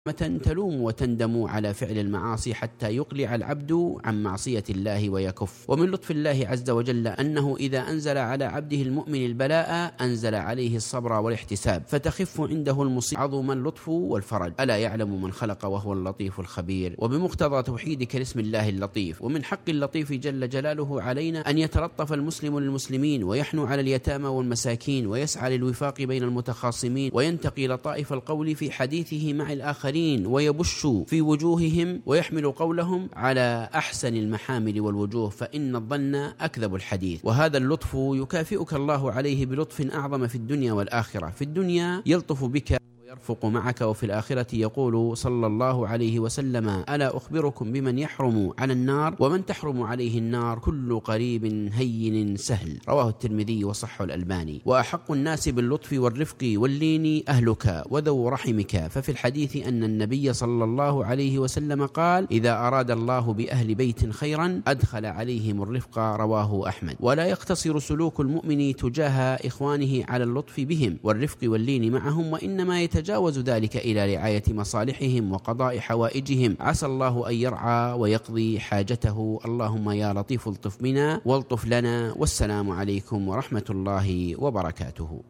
تلوم وتندم على فعل المعاصي حتى يقلع العبد عن معصية الله ويكف. ومن لطف الله عز وجل أنه إذا أنزل على عبده المؤمن البلاء أنزل عليه الصبر والاحتساب فتخف عنده المصيبة. عظم اللطف والفرج. ألا يعلم من خلق وهو اللطيف الخبير. وبمقتضى توحيدك لاسم الله اللطيف ومن حق اللطيف جل جلاله علينا أن يتلطف المسلم للمسلمين ويحنو على اليتامى والمساكين ويسعى للوفاق بين المتخاصمين وينتقي لطائف القول في حديثه مع الآخرين ويبش في وجوههم ويحمل قولهم على أحسن المحامل والوجوه فإن الظن أكذب الحديث. وهذا اللطف يكافئك الله عليه بلطف أعظم في الدنيا والآخرة. في الدنيا يلطف بك يرفق معك وفي الآخرة يقول صلى الله عليه وسلم ألا أخبركم بمن يحرم على النار ومن تحرم عليه النار كل قريب هين سهل. رواه الترمذي وصححه الألباني. وأحق الناس باللطف والرفق واللين أهلك وذو رحمك. ففي الحديث أن النبي صلى الله عليه وسلم قال إذا أراد الله بأهل بيت خيرا أدخل عليهم الرفق. رواه أحمد. ولا يقتصر سلوك المؤمن تجاه إخوانه على اللطف بهم والرفق واللين معهم وإنما يتجاوز ذلك إلى رعاية مصالحهم وقضاء حوائجهم. عسى الله أن يرعى ويقضي حاجته. اللهم يا لطيف الطف بنا والطف لنا. والسلام عليكم ورحمة الله وبركاته.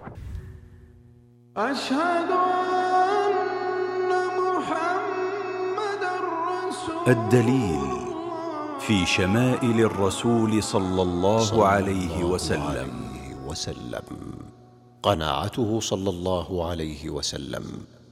أشهد أن محمد رسول الدليل في شمائل الرسول صلى الله عليه وسلم. قناعته صلى الله عليه وسلم.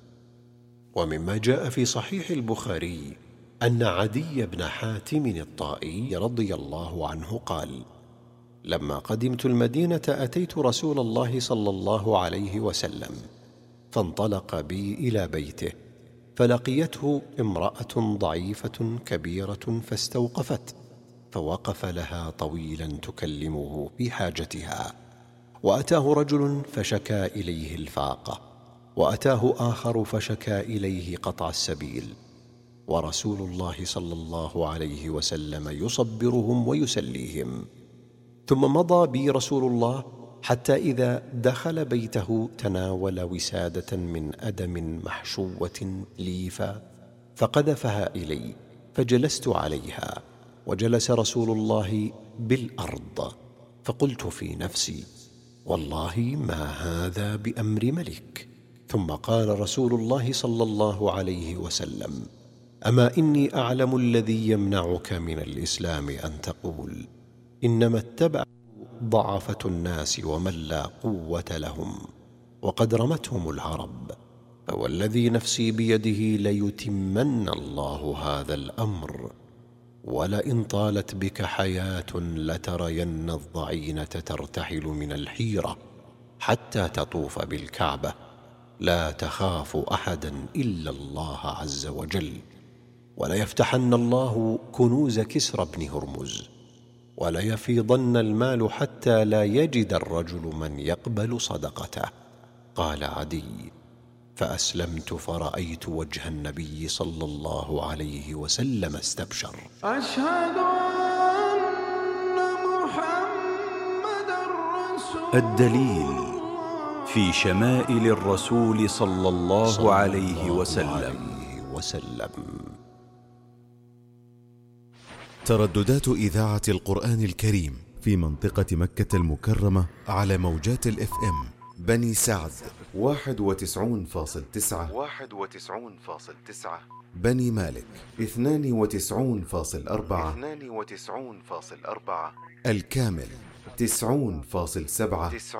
ومما جاء في صحيح البخاري أن عدي بن حاتم الطائي رضي الله عنه قال لما قدمت المدينة أتيت رسول الله صلى الله عليه وسلم فانطلق بي إلى بيته فلقيته امرأة ضعيفة كبيرة فاستوقفت فوقف لها طويلا تكلمه في حاجتها. وأتاه رجل فشكى إليه الفاقة وأتاه آخر فشكى إليه قطع السبيل ورسول الله صلى الله عليه وسلم يصبرهم ويسليهم. ثم مضى بي رسول الله حتى إذا دخل بيته تناول وسادة من أدم محشوة ليفا فقذفها إلي فجلست عليها وجلس رسول الله بالأرض فقلت في نفسي والله ما هذا بأمر ملك. ثم قال رسول الله صلى الله عليه وسلم أما إني أعلم الذي يمنعك من الإسلام أن تقول إنما اتبع ضعفة الناس ومن لا قوة لهم وقد رمتهم العرب فوالذي نفسي بيده ليتمن الله هذا الأمر ولئن طالت بك حياة لترين الضعينة ترتحل من الحيرة حتى تطوف بالكعبة لا تخاف أحدا إلا الله عز وجل وليفتحن الله كنوز كسرى بن هرمز وليفيضن المال حتى لا يجد الرجل من يقبل صدقته. قال عدي فأسلمت فرأيت وجه النبي صلى الله عليه وسلم استبشر. أشهد أن محمد رسول الدليل في شمائل الرسول صلى الله عليه وسلم. ترددات إذاعة القرآن الكريم في منطقة مكة المكرمة على موجات الFM بني سعد 91.9 بني مالك 92.4 الكامل 90.7